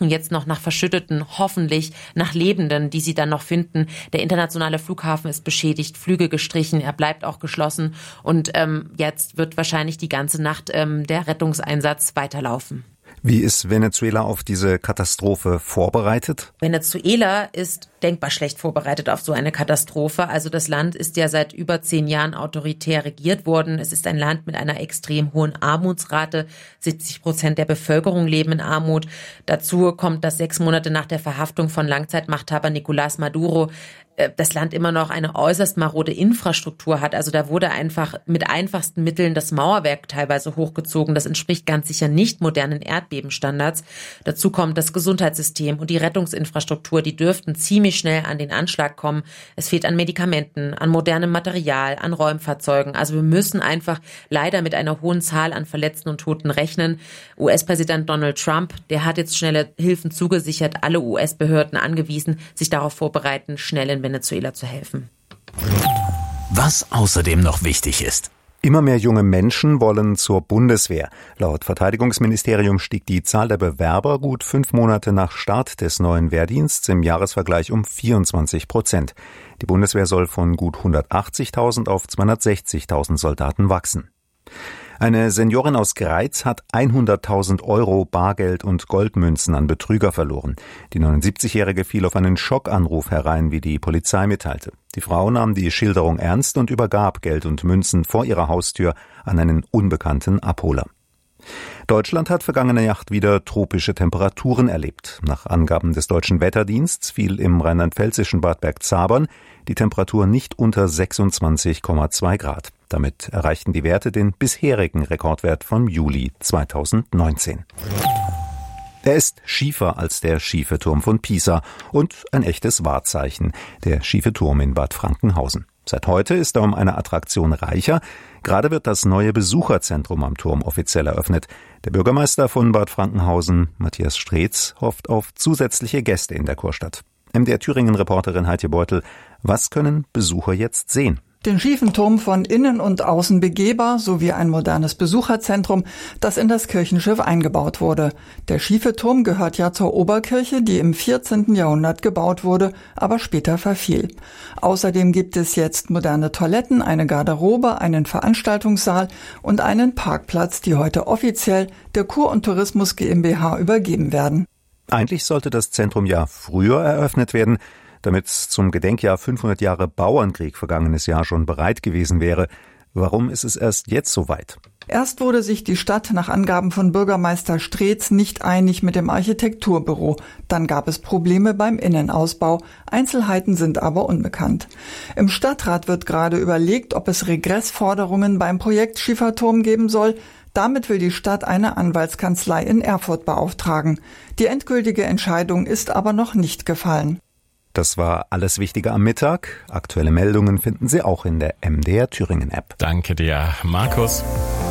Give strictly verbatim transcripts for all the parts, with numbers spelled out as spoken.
suchen jetzt noch nach Verschütteten, hoffentlich nach Lebenden, die sie dann noch finden. Der internationale Flughafen ist beschädigt, Flüge gestrichen, er bleibt auch geschlossen. Und ähm, jetzt wird wahrscheinlich die ganze Nacht ähm, der Rettungseinsatz weiterlaufen. Wie ist Venezuela auf diese Katastrophe vorbereitet? Venezuela ist denkbar schlecht vorbereitet auf so eine Katastrophe. Also das Land ist ja seit über zehn Jahren autoritär regiert worden. Es ist ein Land mit einer extrem hohen Armutsrate. siebzig Prozent der Bevölkerung leben in Armut. Dazu kommt, dass sechs Monate nach der Verhaftung von Langzeitmachthaber Nicolás Maduro das Land immer noch eine äußerst marode Infrastruktur hat. Also da wurde einfach mit einfachsten Mitteln das Mauerwerk teilweise hochgezogen. Das entspricht ganz sicher nicht modernen Erdbebenstandards. Dazu kommt das Gesundheitssystem und die Rettungsinfrastruktur. Die dürften ziemlich schnell an den Anschlag kommen. Es fehlt an Medikamenten, an modernem Material, an Räumfahrzeugen. Also wir müssen einfach leider mit einer hohen Zahl an Verletzten und Toten rechnen. U S-Präsident Donald Trump, der hat jetzt schnelle Hilfen zugesichert, alle U S-Behörden angewiesen, sich darauf vorbereiten, schnell in Venezuela zu helfen. Was außerdem noch wichtig ist. Immer mehr junge Menschen wollen zur Bundeswehr. Laut Verteidigungsministerium stieg die Zahl der Bewerber gut fünf Monate nach Start des neuen Wehrdienstes im Jahresvergleich um vierundzwanzig Prozent. Die Bundeswehr soll von gut hundertachtzigtausend auf zweihundertsechzigtausend Soldaten wachsen. Eine Seniorin aus Greiz hat hunderttausend Euro Bargeld und Goldmünzen an Betrüger verloren. Die neunundsiebzigjährige fiel auf einen Schockanruf herein, wie die Polizei mitteilte. Die Frau nahm die Schilderung ernst und übergab Geld und Münzen vor ihrer Haustür an einen unbekannten Abholer. Deutschland hat vergangene Nacht wieder tropische Temperaturen erlebt. Nach Angaben des Deutschen Wetterdienstes fiel im rheinland-pfälzischen Bad Bergzabern die Temperatur nicht unter sechsundzwanzig Komma zwei Grad. Damit erreichten die Werte den bisherigen Rekordwert vom Juli zweitausendneunzehn. Er ist schiefer als der schiefe Turm von Pisa und ein echtes Wahrzeichen, der schiefe Turm in Bad Frankenhausen. Seit heute ist er um eine Attraktion reicher. Gerade wird das neue Besucherzentrum am Turm offiziell eröffnet. Der Bürgermeister von Bad Frankenhausen, Matthias Streetz, hofft auf zusätzliche Gäste in der Kurstadt. M D R Thüringen-Reporterin Heidje Beutel, was können Besucher jetzt sehen? Den schiefen Turm von innen und außen begehbar sowie ein modernes Besucherzentrum, das in das Kirchenschiff eingebaut wurde. Der schiefe Turm gehört ja zur Oberkirche, die im vierzehnten Jahrhundert gebaut wurde, aber später verfiel. Außerdem gibt es jetzt moderne Toiletten, eine Garderobe, einen Veranstaltungssaal und einen Parkplatz, die heute offiziell der Kur- und Tourismus GmbH übergeben werden. Eigentlich sollte das Zentrum ja früher eröffnet werden, damit es zum Gedenkjahr fünfhundert Jahre Bauernkrieg vergangenes Jahr schon bereit gewesen wäre. Warum ist es erst jetzt so weit? Erst wurde sich die Stadt nach Angaben von Bürgermeister Streetz nicht einig mit dem Architekturbüro. Dann gab es Probleme beim Innenausbau. Einzelheiten sind aber unbekannt. Im Stadtrat wird gerade überlegt, ob es Regressforderungen beim Projekt Schieferturm geben soll. Damit will die Stadt eine Anwaltskanzlei in Erfurt beauftragen. Die endgültige Entscheidung ist aber noch nicht gefallen. Das war alles Wichtige am Mittag. Aktuelle Meldungen finden Sie auch in der M D R Thüringen App. Danke dir, Markus.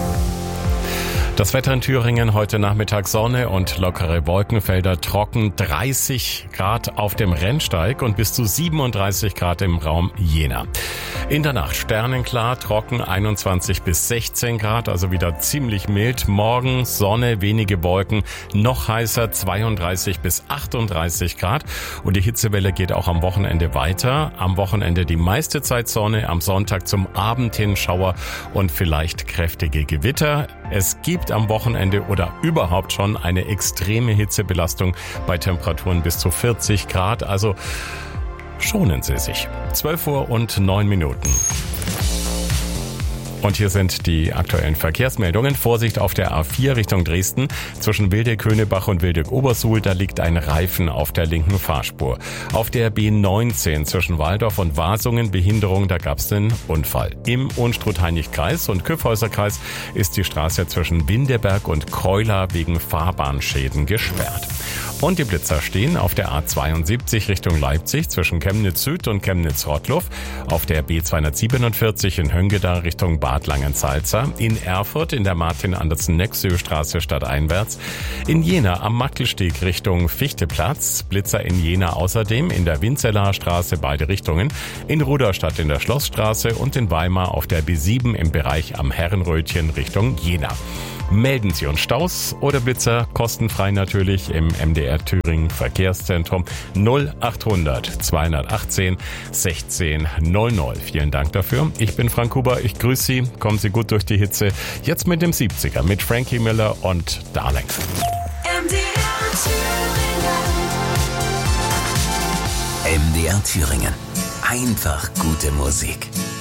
Das Wetter in Thüringen, heute Nachmittag Sonne und lockere Wolkenfelder, trocken, dreißig Grad auf dem Rennsteig und bis zu siebenunddreißig Grad im Raum Jena. In der Nacht sternenklar, trocken, einundzwanzig bis sechzehn Grad, also wieder ziemlich mild. Morgen Sonne, wenige Wolken, noch heißer, zweiunddreißig bis achtunddreißig Grad. Und die Hitzewelle geht auch am Wochenende weiter. Am Wochenende die meiste Zeit Sonne, am Sonntag zum Abend hin Schauer und vielleicht kräftige Gewitter. Es gibt am Wochenende oder überhaupt schon eine extreme Hitzebelastung bei Temperaturen bis zu vierzig Grad. Also schonen Sie sich. zwölf Uhr und neun Minuten. Und hier sind die aktuellen Verkehrsmeldungen. Vorsicht auf der A vier Richtung Dresden. Zwischen Wildeck-Könebach und Wildeck-Obersuhl, da liegt ein Reifen auf der linken Fahrspur. Auf der B neunzehn zwischen Waldorf und Wasungen, Behinderung, da gab es einen Unfall. Im Unstrut-Heinrich-Kreis und Kyffhäuser-Kreis ist die Straße zwischen Windeberg und Kreuler wegen Fahrbahnschäden gesperrt. Und die Blitzer stehen auf der A zweiundsiebzig Richtung Leipzig zwischen Chemnitz Süd und Chemnitz Rottluff, auf der B zweihundertsiebenundvierzig in Höngeda Richtung Bad Langensalza, in Erfurt in der Martin-Andersen-Nexö-Straße stadteinwärts, in Jena am Mackelsteg Richtung Fichteplatz, Blitzer in Jena außerdem in der Winzelaer Straße beide Richtungen, in Ruderstadt in der Schlossstraße und in Weimar auf der B sieben im Bereich am Herrenrötchen Richtung Jena. melden Sie uns. Staus oder Blitzer, kostenfrei natürlich im M D R Thüringen Verkehrszentrum null achthundert zweihundertachtzehn sechzehn null null. Vielen Dank dafür. Ich bin Frank Huber, ich grüße Sie. Kommen Sie gut durch die Hitze. Jetzt mit dem siebziger, mit Frankie Miller und Darling. M D R Thüringen. M D R Thüringen. Einfach gute Musik.